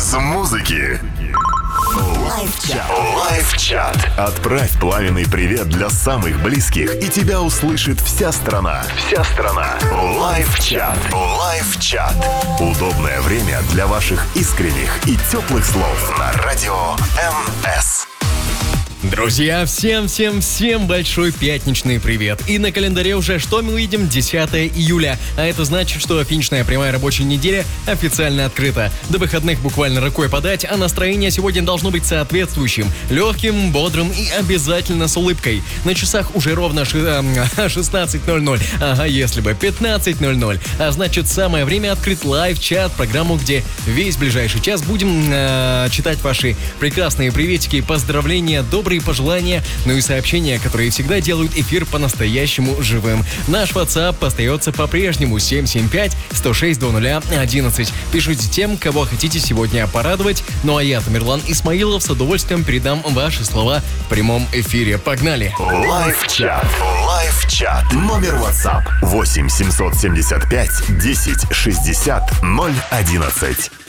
без музыки. Лайв-чат. Отправь пламенный привет для самых близких, и тебя услышит вся страна. Лайв-чат. Удобное время для ваших искренних и теплых слов на радио МС. Друзья, всем большой пятничный привет. И на календаре уже что мы увидим? 10 июля. А это значит, что финишная прямая рабочей недели официально открыта. До выходных буквально рукой подать, а настроение сегодня должно быть соответствующим. Легким, бодрым и обязательно с улыбкой. На часах уже ровно 16:00. Ага, если бы 15:00. А значит, самое время открыть лайв-чат, программу, где весь ближайший час будем читать ваши прекрасные приветики, поздравления, добрые пожелания, ну и сообщения, которые всегда делают эфир по-настоящему живым. Наш WhatsApp остается по-прежнему 775-106-00-11. Пишите тем, кого хотите сегодня порадовать. Ну а я, Тамерлан Исмаилов, с удовольствием передам ваши слова в прямом эфире. Погнали! Лайв-чат. Номер WhatsApp 8 775 10 60 011.